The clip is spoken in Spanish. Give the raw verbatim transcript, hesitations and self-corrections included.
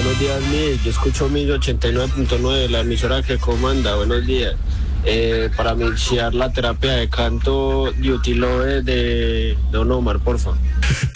buenos días, Liz. Yo escucho mis ochenta y nueve punto nueve, la emisora que comanda. Buenos días. Eh, para iniciar la terapia de canto Duty Love de Don Omar, por favor.